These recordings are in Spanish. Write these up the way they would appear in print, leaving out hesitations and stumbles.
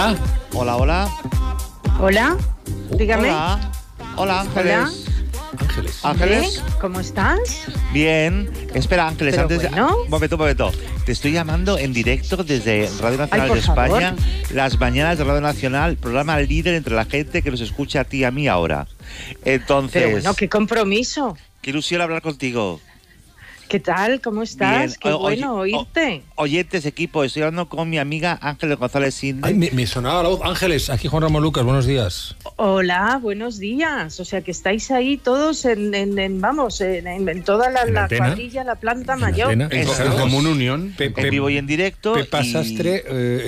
Hola, hola. Hola, dígame. Hola, Ángeles. Hola. Ángeles. ¿Cómo estás? Bien. Espera, Ángeles, Pero antes bueno. Un momento. Te estoy llamando en directo desde Radio Nacional por de España, favor. las mañanas de Radio Nacional, programa líder entre la gente que nos escucha a ti y a mí ahora. Entonces, Pero bueno, qué compromiso. qué ilusión hablar contigo. ¿Qué tal? ¿Cómo estás? Bien. Qué bueno oírte. Oyentes, equipo, estoy hablando con mi amiga Ángeles González Sinde. Ay, me sonaba la voz. Ángeles, aquí Juan Ramón Lucas, buenos días. Hola, buenos días. O sea que estáis ahí todos en toda la cuadrilla, la planta mayor. En común unión. En vivo y en directo. Pepa Sastre,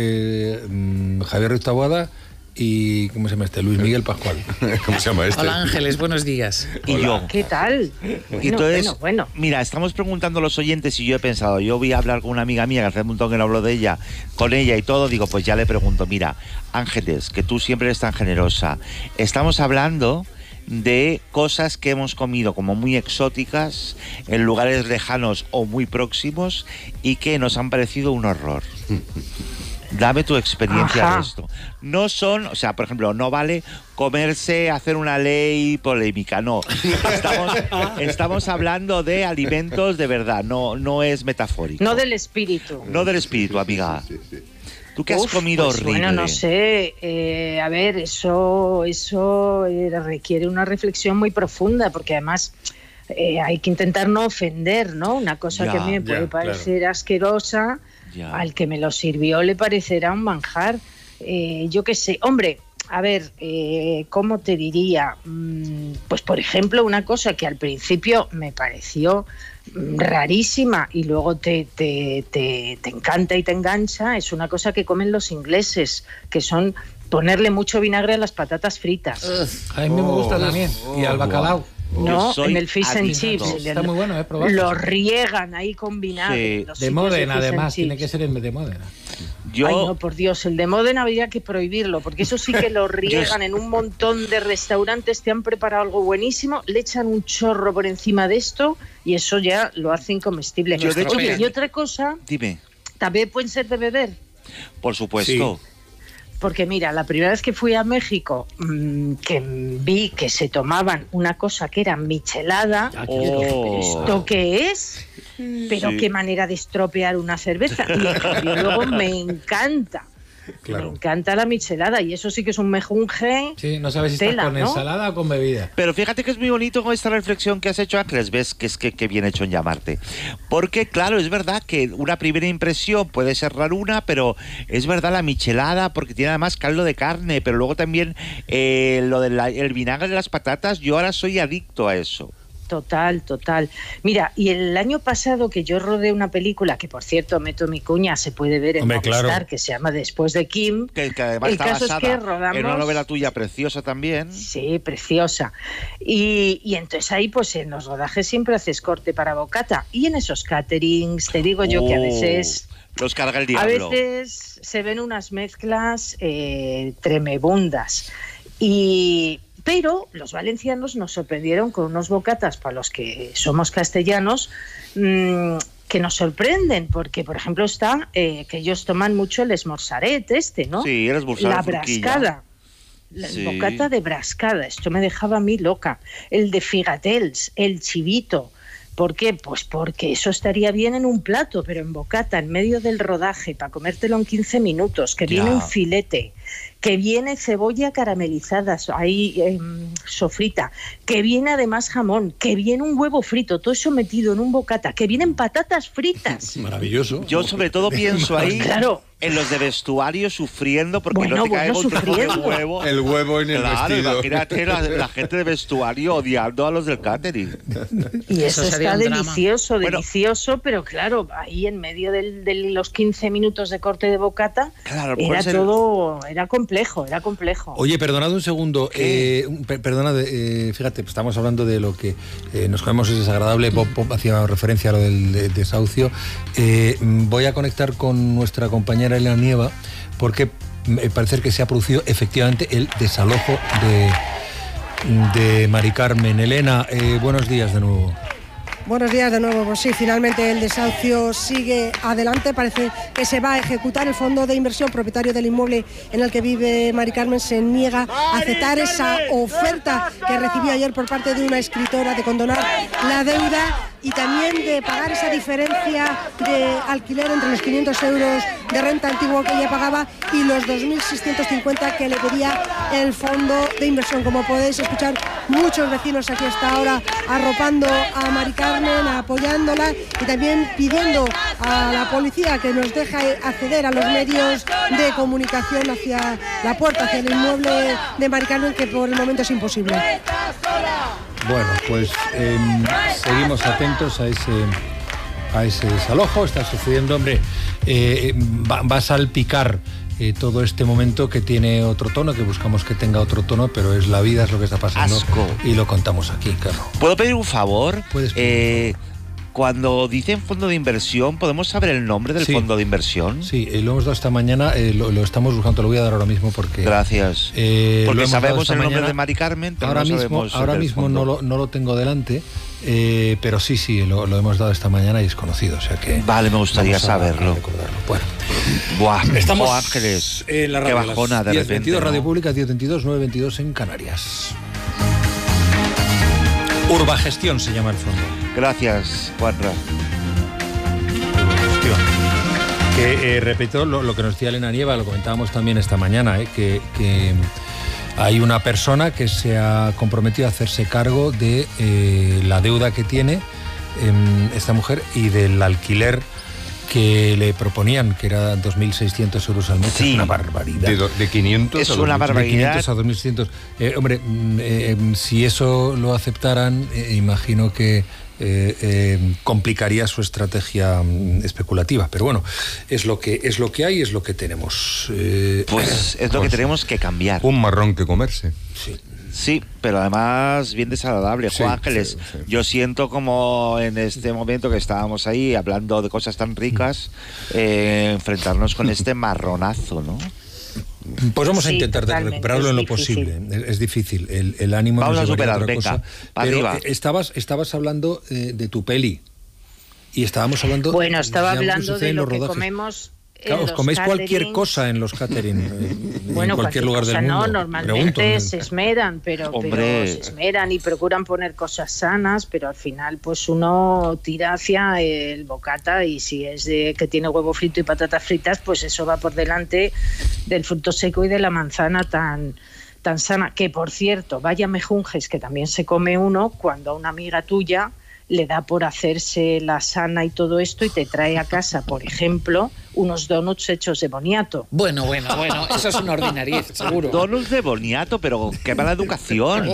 Javier Ruiz Taboada y ¿cómo se llama este? Luis Miguel Pascual. ¿Cómo se llama este? Hola Ángeles, buenos días. Y yo. ¿Qué tal? Y entonces, bueno. Mira, estamos preguntando a los oyentes y yo he pensado, yo voy a hablar con una amiga mía que hace un montón que no hablo de ella, con ella y todo, digo, pues ya le pregunto, mira, Ángeles, que tú siempre eres tan generosa, estamos hablando de cosas que hemos comido como muy exóticas en lugares lejanos o muy próximos y que nos han parecido un horror. Dame tu experiencia de esto. No son, o sea, por ejemplo, no vale hacer una ley polémica, no. Estamos hablando de alimentos de verdad, no es metafórico. No del espíritu. No del espíritu, amiga. ¿Tú qué has comido pues, horrible? Bueno, no sé. A ver, eso requiere una reflexión muy profunda, porque además hay que intentar no ofender, ¿no? Una cosa que a mí me puede parecer asquerosa, al que me lo sirvió le parecerá un manjar. Yo qué sé, hombre, a ver, ¿cómo te diría? Pues por ejemplo, una cosa que al principio me pareció rarísima y luego te encanta y te engancha, es una cosa que comen los ingleses, que son ponerle mucho vinagre a las patatas fritas. A mí me gusta también. Y al bacalao. No, en el fish and chips. Está muy bueno, probarlo. Lo riegan ahí con vinagre. Sí. De Módena, además, tiene que ser el de Módena. Ay, no, por Dios, el de Módena habría que prohibirlo, porque eso sí que lo riegan en un montón de restaurantes, te han preparado algo buenísimo, le echan un chorro por encima de esto y eso ya lo hace incomestible. Oye, y otra cosa, dime, también pueden ser de beber. Por supuesto. Sí. Porque mira, la primera vez que fui a México, que vi que se tomaban una cosa que era michelada, ¿esto qué es? Pero qué manera de estropear una cerveza. Y en cambio, luego me encanta. Claro. Me encanta la michelada y eso sí que es un mejunje. Sí, no sabes si está con ensalada o con bebida. Pero fíjate que es muy bonito con esta reflexión que has hecho, Ángeles. Ves que es que bien hecho en llamarte. Porque, claro, es verdad que una primera impresión puede ser raruna, pero es verdad la michelada, porque tiene además caldo de carne, pero luego también el vinagre de las patatas, yo ahora soy adicto a eso. Total. Mira, y el año pasado que yo rodé una película, que por cierto meto mi cuña, se puede ver en Movistar, que se llama Después de Kim. Que además el está caso basada es que rodamos en una novela tuya preciosa también. Sí, preciosa. Y entonces ahí pues en los rodajes siempre haces corte para bocata. Y en esos caterings, te digo yo que a veces... Los carga el diablo. A veces se ven unas mezclas tremebundas. Pero los valencianos nos sorprendieron con unos bocatas para los que somos castellanos que nos sorprenden, porque por ejemplo está que ellos toman mucho el esmorzaret ¿no? Sí, el esmorzaret, la brascada. La bocata de brascada, esto me dejaba a mí loca. El de figatels, el chivito. ¿Por qué? Pues porque eso estaría bien en un plato, pero en bocata, en medio del rodaje, para comértelo en 15 minutos, que viene un filete, que viene cebolla caramelizada, ahí sofrita, que viene además jamón, que viene un huevo frito, todo eso metido en un bocata, que vienen patatas fritas. Maravilloso. Yo sobre todo pienso ahí en los de vestuario sufriendo porque no te cae un trozo de huevo. El huevo en el vestido. Imagínate la gente de vestuario odiando a los del catering. Y eso está delicioso, pero claro, ahí en medio de los 15 minutos de corte de bocata, era complejo. Oye, perdonad un segundo, fíjate, estamos hablando de lo que nos comemos, es desagradable. Bob hacía referencia a lo del desahucio. Voy a conectar con nuestra compañera Elena Nieva, porque parece que se ha producido efectivamente el desalojo de Mari Carmen. Elena, buenos días de nuevo. Buenos días de nuevo. Pues sí, finalmente el desahucio sigue adelante. Parece que se va a ejecutar. El fondo de inversión propietario del inmueble en el que vive Mari Carmen se niega a aceptar esa oferta que recibió ayer por parte de una escritora de condonar la deuda y también de pagar esa diferencia de alquiler entre los 500 euros de renta antigua que ella pagaba y los 2.650 que le pedía el fondo de inversión. Como podéis escuchar, muchos vecinos aquí hasta ahora arropando a Mari Carmen, apoyándola y también pidiendo a la policía que nos deje acceder a los medios de comunicación hacia la puerta, hacia el inmueble de Mari Carmen, que por el momento es imposible. Bueno, pues seguimos atentos a ese desalojo. Está sucediendo, hombre, va a salpicar todo este momento que tiene otro tono, que buscamos que tenga otro tono, pero es la vida, es lo que está pasando. Asco. Y lo contamos aquí, claro. ¿Puedo pedir un favor? Puedes pedir. Cuando dicen fondo de inversión, ¿podemos saber el nombre del fondo de inversión? Sí, lo hemos dado esta mañana, lo estamos buscando, te lo voy a dar ahora mismo porque... Gracias. Porque sabemos el nombre de Mari Carmen, pero ahora mismo no lo tengo delante, pero sí, lo hemos dado esta mañana y es conocido, o sea que... Vale, me gustaría saberlo. A recordarlo. Bueno, estamos Ángeles, en la radio, qué bajona de 10:22, repente, ¿no? Radio Pública, 10:22, 9:22 en Canarias. Urbagestión se llama el fondo. Gracias, Juanra. Que repito lo que nos decía Elena Nieva, lo comentábamos también esta mañana, que hay una persona que se ha comprometido a hacerse cargo de la deuda que tiene esta mujer y del alquiler que le proponían, que era 2.600 euros al mes. Sí. Es una barbaridad. De 500 es a una 2000. barbaridad. De 500 a 2.600. Hombre, si eso lo aceptaran, imagino que complicaría su estrategia especulativa. Pero bueno, es lo que hay, es lo que tenemos. Pues es lo que tenemos que cambiar. Un marrón que comerse. Sí. Sí, pero además bien desagradable. Sí, Juan Ángeles, sí. yo siento como en este momento que estábamos ahí hablando de cosas tan ricas, enfrentarnos con este marronazo, ¿no? Pues vamos a intentar recuperarlo en lo difícil. posible. Es difícil. El ánimo vamos nos a llevaría superar, otra venga, cosa. arriba. Pero estabas hablando de tu peli. Y estábamos hablando... Bueno, estaba ya hablando de en lo los que rodajes. comemos. Claro, os coméis cualquier cosa en los catering, Bueno, en cualquier lugar del mundo. No, normalmente se esmeran, pero se esmeran y procuran poner cosas sanas, pero al final pues uno tira hacia el bocata y si es de que tiene huevo frito y patatas fritas, pues eso va por delante del fruto seco y de la manzana tan sana. Que por cierto, vaya mejunjes que también se come uno cuando a una amiga tuya le da por hacerse la sana y todo esto y te trae a casa, por ejemplo, unos donuts hechos de boniato. Bueno, eso es una ordinariez, seguro. Donuts de boniato, pero qué mala educación.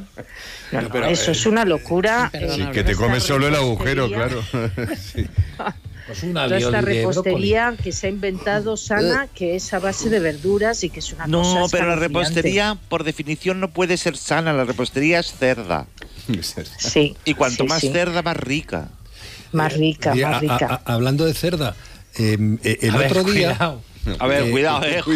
Pero, eso es una locura. Sí, que te comes solo el agujero, claro. Sí. Pues toda esta repostería que se ha inventado sana, que es a base de verduras y que es una cosa. No, pero la repostería, por definición, no puede ser sana. La repostería es cerda. Sí. Y cuanto más sí. cerda, más rica. Más rica. Hablando de cerda, el otro día... A ver, cuidado,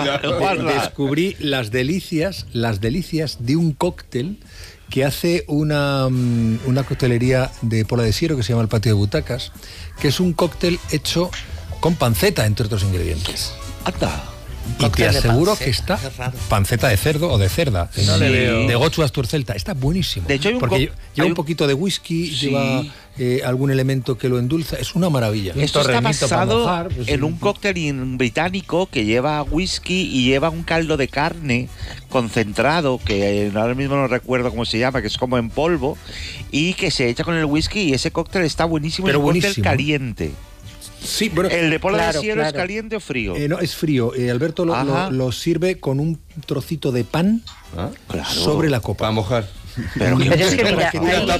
descubrí las delicias de un cóctel que hace una coctelería de Pola de Siero que se llama El Patio de Butacas, que es un cóctel hecho con panceta, entre otros ingredientes. Anda. Y te aseguro que está panceta de cerdo o de cerda, de Gochu Asturcelta. Está buenísimo. De hecho, porque lleva un poquito de whisky, lleva algún elemento que lo endulza. Es una maravilla. Esto está basado en un cóctel británico que lleva whisky y lleva un caldo de carne concentrado, que ahora mismo no recuerdo cómo se llama, que es como en polvo, y que se echa con el whisky y ese cóctel está buenísimo. Pero es un buenísimo. cóctel caliente. Sí, bueno, ¿El de Pola de Siero es caliente o frío? No, es frío. Alberto lo sirve con un trocito de pan sobre la copa. Para mojar. Pero es que mira,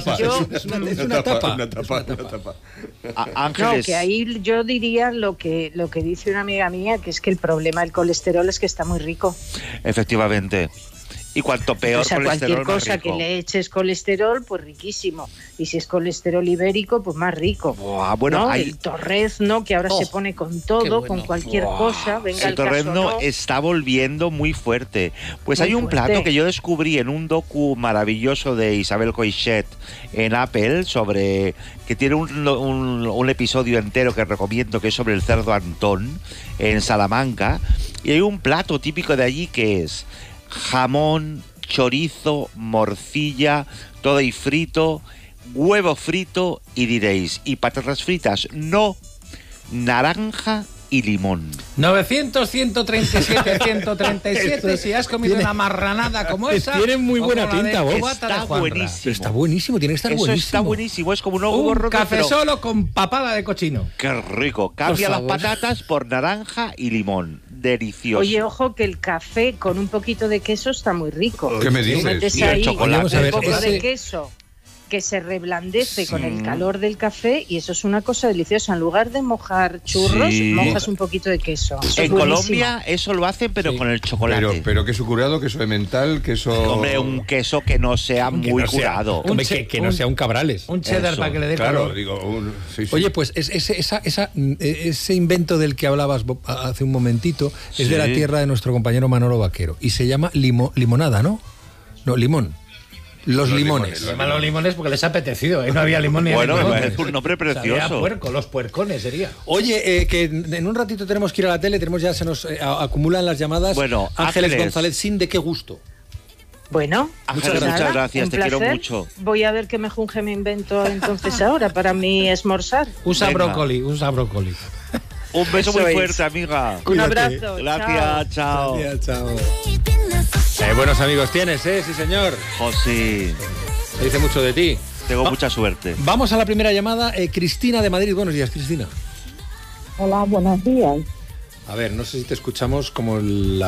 es una tapa. Ángeles. No, que ahí yo diría lo que dice una amiga mía, que es que el problema del colesterol es que está muy rico. Efectivamente. Y cuanto peor colesterol, cualquier cosa más rico. que le eches colesterol, pues riquísimo. Y si es colesterol ibérico, pues más rico. Buah, bueno, ¿no? hay... El torrezno, que ahora se pone con todo, bueno. con cualquier cosa. Venga, El el caso torrezno no. está volviendo muy fuerte. Pues Muy hay un fuerte. plato que yo descubrí en un docu maravilloso de Isabel Coixet en Apple, sobre que tiene un episodio entero que recomiendo, que es sobre el cerdo Antón en Salamanca. Y hay un plato típico de allí que es jamón, chorizo, morcilla, todo ahí frito, huevo frito y diréis, ¿y patatas fritas? No, naranja y limón. 900, 137, 137. Si has comido una marranada como esa. Tiene muy buena pinta, vos. Está buenísimo. Pero está buenísimo, tiene que estar Eso buenísimo. está buenísimo, es como un huevo Un roto, café pero solo con papada de cochino. qué rico. Cambia Por las favor. patatas por naranja y limón. Delicioso. Oye, ojo que el café con un poquito de queso está muy rico. ¿Qué me Tú dices? metes Y el ahí chocolate. Vamos a ver, un poco ese- de queso que se reblandece con el calor del café y eso es una cosa deliciosa. En lugar de mojar churros, Sí. mojas un poquito de queso. Eso es En buenísimo. Colombia eso lo hacen, pero Sí. con el chocolate. Pero queso curado, queso de mental, queso... Hombre, un queso que no sea Que muy no sea- curado. Hombre, che- que no un- sea un Cabrales. Un cheddar Eso. para que le dé Claro, calor. digo, sí. Oye, pues ese invento del que hablabas hace un momentito es de la Sí. tierra de nuestro compañero Manolo Vaquero y se llama limonada, ¿no? No, limón. Los limones. limones, Llaman los limones porque les ha apetecido. Ahí no había limón ni Bueno, me limones. parece un nombre Sabía precioso. a puerco, los puercones sería. Oye, que en un ratito tenemos que ir a la tele, se nos acumulan las llamadas. Bueno, Ángeles Ángeles. González, sin de qué gusto. Bueno, Ángeles, pues muchas nada, gracias, un te quiero placer. mucho. Voy a ver qué mejunje me invento entonces ahora para mi esmorzar. Usa Venga. brócoli, usa brócoli. Un beso Eso muy es. fuerte, amiga. Un abrazo. Gracias, chao. Chao. Buenos amigos tienes, sí señor. José, Se dice mucho de ti. tengo mucha suerte. Vamos a la primera llamada. Cristina de Madrid. Buenos días, Cristina. Hola, buenos días. A ver, no sé si te escuchamos como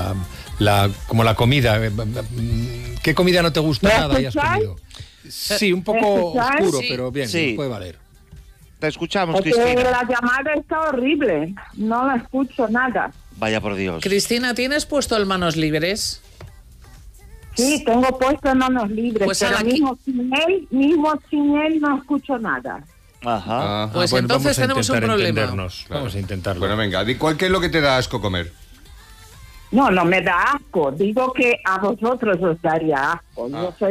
como la comida. ¿Qué comida no te gusta ¿Me nada y has escucháis? comido? Sí, un poco escucháis? oscuro, Sí. pero bien, Sí. nos puede valer. Te escuchamos, Porque Cristina. la llamada está horrible. No la escucho nada. Vaya por Dios. Cristina, ¿tienes puesto el manos libres? Sí, tengo puesto manos libres, Pues a pero la mismo sin él no escucho nada. Ajá. Ah, Pues bueno, entonces vamos a tenemos un intentar problema. entendernos. claro. Vamos a intentarlo. Bueno, venga, ¿qué es lo que te da asco comer? No, no me da asco. Digo que a vosotros os daría asco. Yo soy